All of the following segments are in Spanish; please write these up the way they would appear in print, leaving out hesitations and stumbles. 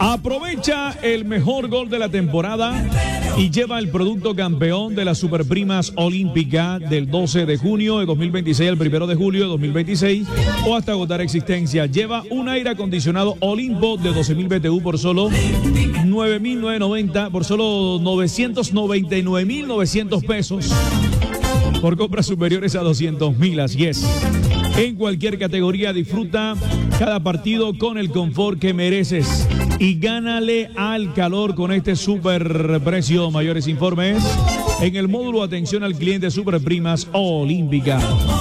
Aprovecha el mejor gol de la temporada y lleva el producto campeón de las Superprimas Olímpica del 12 de junio de 2026 al 1 de julio de 2026 o hasta agotar existencia. Lleva un aire acondicionado Olimpo de 12.000 BTU por solo 9.990, por solo 999.900 pesos. Por compras superiores a 200.000, así es. En cualquier categoría disfruta cada partido con el confort que mereces y gánale al calor con este super precio. Mayores informes en el módulo atención al cliente Superprimas Olímpica.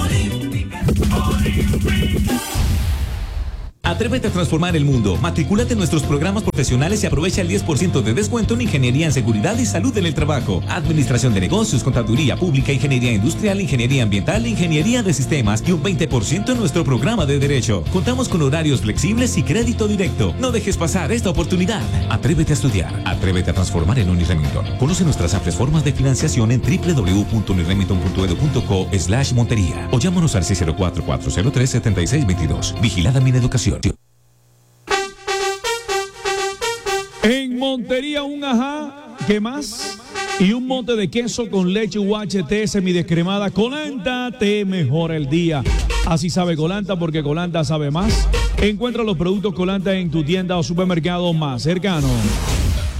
Atrévete a transformar el mundo. Matricúlate en nuestros programas profesionales y aprovecha el 10% de descuento en Ingeniería en Seguridad y Salud en el Trabajo, Administración de Negocios, Contaduría Pública, Ingeniería Industrial, Ingeniería Ambiental, Ingeniería de Sistemas y un 20% en nuestro programa de Derecho. Contamos con horarios flexibles y crédito directo. No dejes pasar esta oportunidad. Atrévete a estudiar. Atrévete a transformar en Uniremington. Conoce nuestras amplias formas de financiación en www.uniremington.edu.co/montería o llámanos al 604-403-7622. Vigilada Mineducación. En Montería, un ajá, ¿qué más? Y un monte de queso con leche UHT semidescremada. Colanta te mejora el día. Así sabe Colanta, porque Colanta sabe más. Encuentra los productos Colanta en tu tienda o supermercado más cercano.